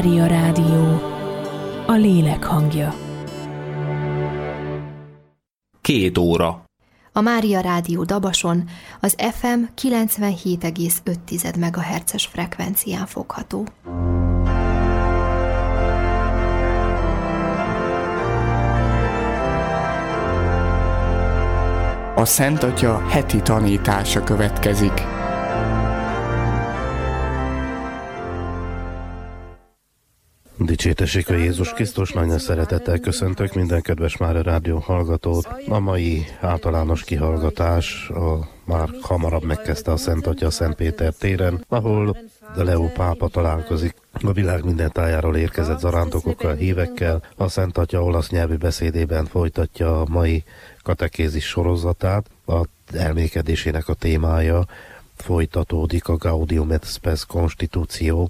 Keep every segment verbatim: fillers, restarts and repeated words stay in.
Mária Rádió, a lélek hangja. Két óra. A Mária Rádió Dabason az ef em kilencvenhét egész öt megahertzes frekvencián fogható. A Szent Atya heti tanítása következik. Dicsértessék a Jézus Krisztus, nagyon szeretettel köszöntök minden kedves Mária Rádió hallgatót. A mai általános kihallgatás a már hamarabb megkezdte a Szent Atya a Szent Péter téren, ahol de Leó pápa találkozik a világ minden tájáról érkezett zarándokokkal, hívekkel. A Szent Atya olasz nyelvű beszédében folytatja a mai katekézis sorozatát. A elmékedésének a témája folytatódik a Gaudium et Spes konstitúció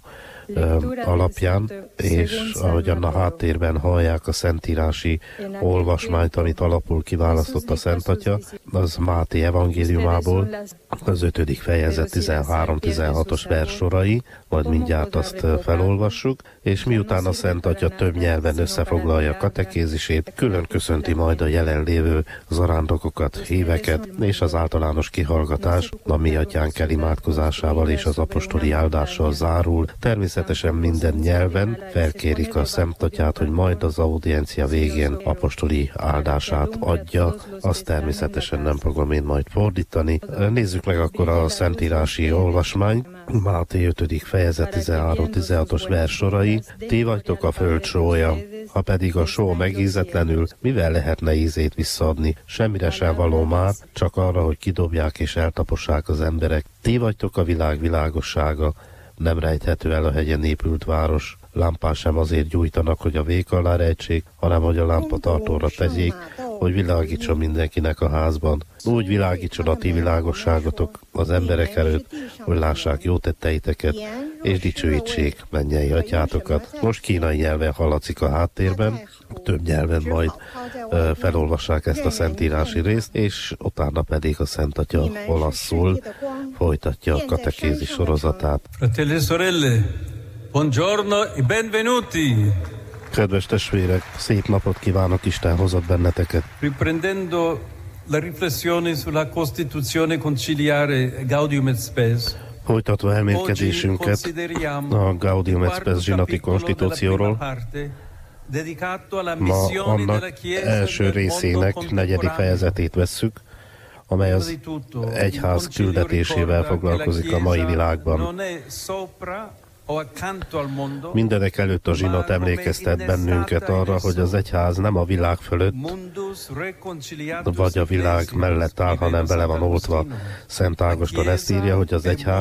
alapján, és ahogyan a háttérben hallják a szentírási olvasmányt, amit alapul kiválasztott a Szent Atya, az Máté evangéliumából, az ötödik fejezet tizenhárom-tizenhatos versorai, majd mindjárt azt felolvassuk, és miután a Szent Atya több nyelven összefoglalja a katekézisét, külön köszönti majd a jelenlévő zarándokokat, híveket, és az általános kihallgatás a mi atyánk elimádkozásával és az apostoli áldással zárul. Természetesen minden nyelven felkérik a Szent Atyát, hogy majd az audiencia végén apostoli áldását adja, azt természetesen nem fogom én majd fordítani. Nézzük meg akkor a szentírási olvasmány, Máté ötödik fejezet tizenhárom-tizenhatos versorai. Ti vagytok a föld sója, ha pedig a só megízetlenül, mivel lehetne ízét visszaadni? Semmire sem való már, csak arra, hogy kidobják és eltapossák az emberek. Ti vagytok a világ világossága, nem rejthető el a hegyen épült város. Lámpát sem azért gyújtanak, hogy a vék alá rejtsék, hanem hogy a lámpatartóra tegyék, hogy világítson mindenkinek a házban. Úgy világítson a ti világosságotok az emberek előtt, hogy lássák jó tetteiteket, és dicsőítsék mennyei atyátokat. Most kínai nyelven hallatszik a háttérben, több nyelven majd uh, felolvassák ezt a szentírási részt, és utána pedig a Szent Atya olaszul folytatja a katekézis sorozatát. Fratelli e sorelle, buongiorno e benvenuti! Kedves testvérek, szép napot kívánok, Isten hozott benneteket. Riprendendo la riflessione sulla Costituzione conciliare Gaudium et Spes, folytatva elmélkedésünket a Gaudium et Spes zsinati konstitúcióról, ma annak első részének negyedik fejezetét vesszük, amely az egyház küldetésével foglalkozik a mai világban. Mindenek előtt a zsinat emlékeztet bennünket arra, hogy az egyház nem a világ fölött, vagy a világ mellett áll, hanem bele van oltva. Szent Ágoston ezt írja, hogy az egyház